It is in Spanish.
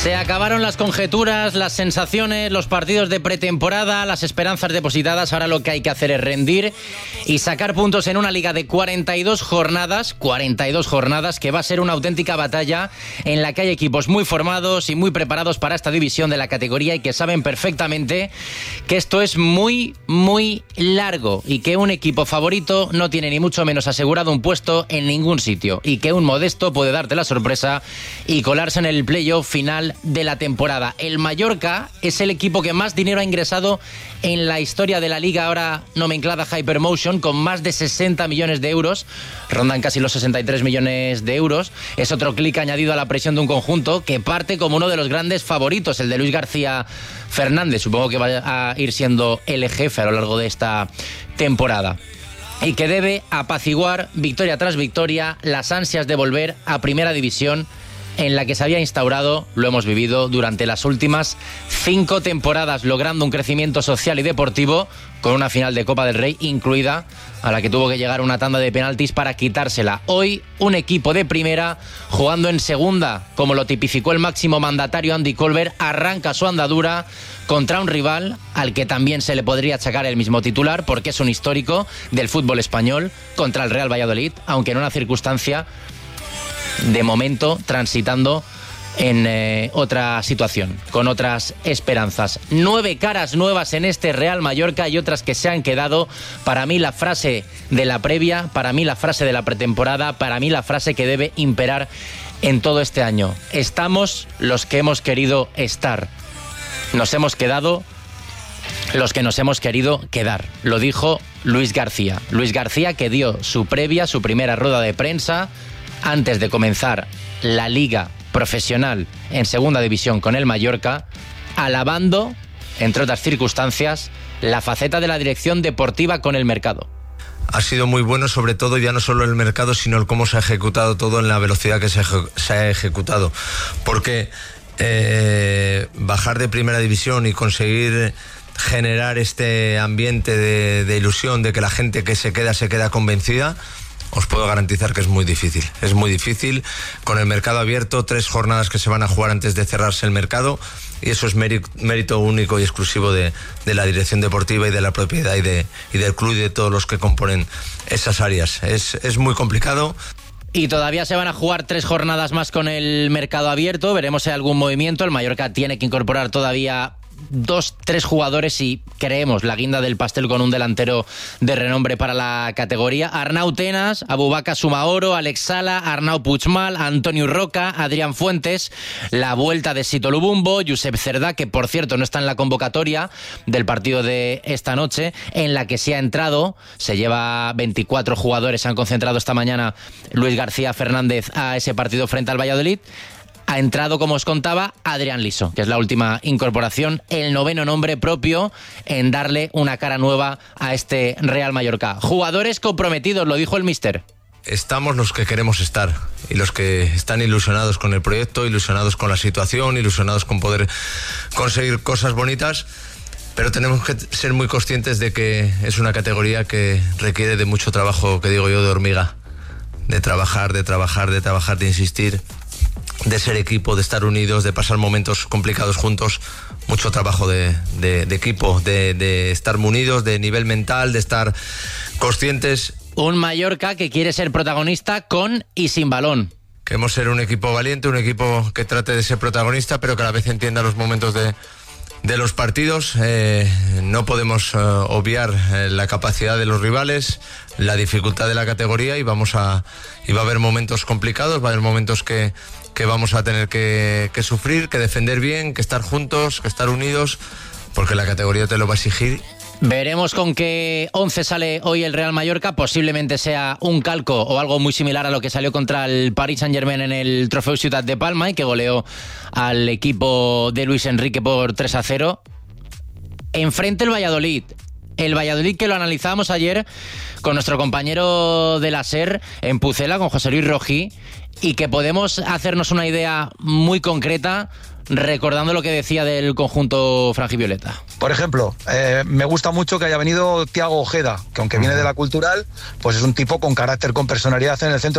Se acabaron las conjeturas, las sensaciones, los partidos de pretemporada, las esperanzas depositadas. Ahora lo que hay que hacer es rendir y sacar puntos en una liga de 42 jornadas, que va a ser una auténtica batalla en la que hay equipos muy formados y muy preparados para esta división de la categoría y que saben perfectamente que esto es muy, muy largo y que un equipo favorito no tiene ni mucho menos asegurado un puesto en ningún sitio y que un modesto puede darte la sorpresa y colarse en el playoff final de la temporada. El Mallorca es el equipo que más dinero ha ingresado en la historia de la liga ahora nomenclada Hypermotion, con más de 60 millones de euros, rondan casi los 63 millones de euros. Es otro clic añadido a la presión de un conjunto que parte como uno de los grandes favoritos, el de Luis García Fernández. Supongo que va a ir siendo el jefe a lo largo de esta temporada y que debe apaciguar victoria tras victoria las ansias de volver a Primera División, en la que se había instaurado, lo hemos vivido durante las últimas 5 temporadas, logrando un crecimiento social y deportivo con una final de Copa del Rey incluida, a la que tuvo que llegar una tanda de penaltis para quitársela. Hoy, un equipo de primera jugando en segunda, como lo tipificó el máximo mandatario Andy Colbert, arranca su andadura contra un rival al que también se le podría achacar el mismo titular, porque es un histórico del fútbol español, contra el Real Valladolid, aunque en una circunstancia de momento transitando en otra situación, con otras esperanzas. 9 caras nuevas en este Real Mallorca y otras que se han quedado. Para mí la frase de la previa, para mí la frase de la pretemporada, para mí la frase que debe imperar en todo este año. Estamos los que hemos querido estar. Nos hemos quedado los que nos hemos querido quedar. Lo dijo Luis García. Luis García, que dio su previa, su primera rueda de prensa antes de comenzar la liga profesional en segunda división con el Mallorca, alabando, entre otras circunstancias, la faceta de la dirección deportiva con el mercado. Ha sido muy bueno, sobre todo ya no solo el mercado, sino el cómo se ha ejecutado todo en la velocidad que se ha ejecutado. Porque bajar de Primera División y conseguir generar este ambiente de ilusión, de que la gente que se queda convencida, os puedo garantizar que es muy difícil. Es muy difícil, con el mercado abierto, 3 jornadas que se van a jugar antes de cerrarse el mercado, y eso es mérito único y exclusivo de la dirección deportiva y de la propiedad y del club y de todos los que componen esas áreas. Es muy complicado. Y todavía se van a jugar 3 jornadas más con el mercado abierto. Veremos si hay algún movimiento. El Mallorca tiene que incorporar todavía 2-3 jugadores y creemos la guinda del pastel con un delantero de renombre para la categoría. Arnau Tenas, Abubakar Sumaoro, Alex Sala, Arnau Puigmal, Antonio Roca, Adrián Fuentes, la vuelta de Sito Lubumbo, Josep Cerdá, que por cierto no está en la convocatoria del partido de esta noche, en la que se ha entrado, se lleva 24 jugadores, se han concentrado esta mañana Luis García Fernández a ese partido frente al Valladolid. Ha entrado, como os contaba, Adrián Liso, que es la última incorporación, el 9º nombre propio en darle una cara nueva a este Real Mallorca. Jugadores comprometidos, lo dijo el míster. Estamos los que queremos estar y los que están ilusionados con el proyecto, ilusionados con la situación, ilusionados con poder conseguir cosas bonitas, pero tenemos que ser muy conscientes de que es una categoría que requiere de mucho trabajo, que digo yo, de hormiga, de trabajar, de insistir, de ser equipo, de estar unidos, de pasar momentos complicados juntos, mucho trabajo de equipo, de estar unidos, de nivel mental, de estar conscientes. Un Mallorca que quiere ser protagonista con y sin balón. Queremos ser un equipo valiente, un equipo que trate de ser protagonista, pero que a la vez entienda los momentos de los partidos. No podemos obviar la capacidad de los rivales, la dificultad de la categoría, y va a haber momentos complicados, va a haber momentos que vamos a tener que sufrir, que defender bien, que estar juntos, que estar unidos, porque la categoría te lo va a exigir. Veremos con qué 11 sale hoy el Real Mallorca. Posiblemente sea un calco o algo muy similar a lo que salió contra el Paris Saint-Germain en el Trofeu Ciutat de Palma y que goleó al equipo de Luis Enrique por 3-0. Enfrente el Valladolid. El Valladolid que lo analizábamos ayer con nuestro compañero de la SER en Pucela, con José Luis Rojí, y que podemos hacernos una idea muy concreta recordando lo que decía del conjunto franjivioleta. Por ejemplo, me gusta mucho que haya venido Thiago Ojeda, que aunque viene de la Cultural, pues es un tipo con carácter, con personalidad en el centro